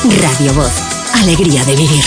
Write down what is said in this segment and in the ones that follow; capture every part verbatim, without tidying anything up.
Radio Voz, alegría de vivir.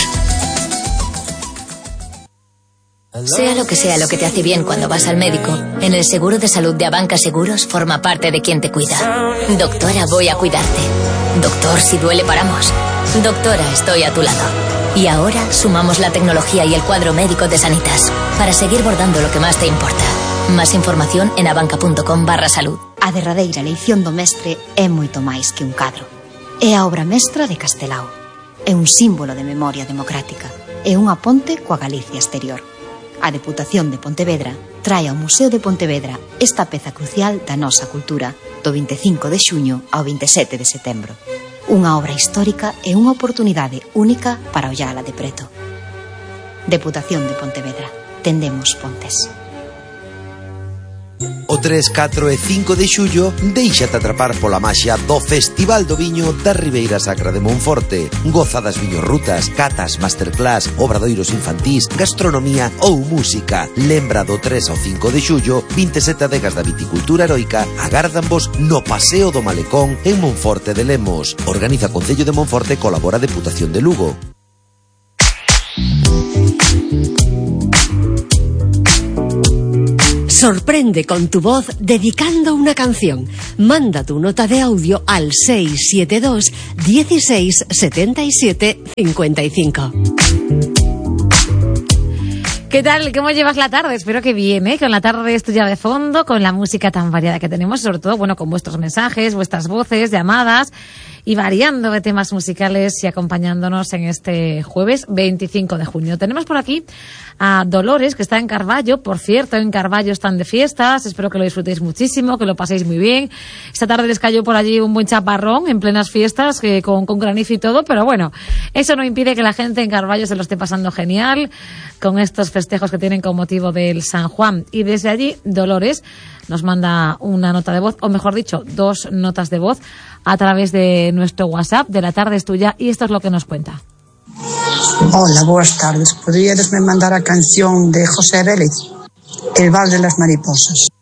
Sea lo que sea lo que te hace bien cuando vas al médico, en el seguro de salud de Abanca Seguros forma parte de quien te cuida. Doctora, voy a cuidarte. Doctor, si duele paramos. Doctora, estoy a tu lado. Y ahora sumamos la tecnología y el cuadro médico de Sanitas para seguir bordando lo que más te importa. Más información en abanca.com barra salud. A derradeira eleición do mestre é moito máis que un cadro. É a obra mestra de Castelao. É un símbolo de memoria democrática. É unha ponte coa Galicia exterior. A Deputación de Pontevedra trae ao Museo de Pontevedra esta peza crucial da nosa cultura do vinte e cinco de xuño ao vinte e sete de setembro. Unha obra histórica e unha oportunidade única para ollala de preto. Deputación de Pontevedra. Tendemos pontes. O tres, catro e cinco de xullo déixate atrapar pola maxia do Festival do Viño da Ribeira Sacra de Monforte. Goza das viñorrutas, catas, masterclass, obradoiros infantís, gastronomía ou música. Lembra do tres ao cinco de xullo, vinte e sete adegas da viticultura heroica agárdanvos no Paseo do Malecón en Monforte de Lemos. Organiza Concello de Monforte, colabora Deputación de Lugo. Sorprende con tu voz dedicando una canción. Manda tu nota de audio al seis siete dos, dieciséis, setenta y siete, cincuenta y cinco. ¿Qué tal? ¿Cómo llevas la tarde? Espero que bien, ¿eh? Con la tarde estudiada de fondo, con la música tan variada que tenemos, sobre todo, bueno, con vuestros mensajes, vuestras voces, llamadas y variando de temas musicales y acompañándonos en este jueves veinticinco de junio. Tenemos por aquí a Dolores, que está en Carballo. Por cierto, en Carballo están de fiestas. Espero que lo disfrutéis muchísimo, que lo paséis muy bien. Esta tarde les cayó por allí un buen chaparrón en plenas fiestas, que con, con granizo y todo, pero bueno, eso no impide que la gente en Carballo se lo esté pasando genial con estos festejos que tienen con motivo del San Juan. Y desde allí, Dolores nos manda una nota de voz, o mejor dicho, dos notas de voz a través de nuestro WhatsApp de La Tarde es Tuya, y esto es lo que nos cuenta. Hola, boas tardes. Podríades me mandar a canción de José Vélez, El Val de las Mariposas.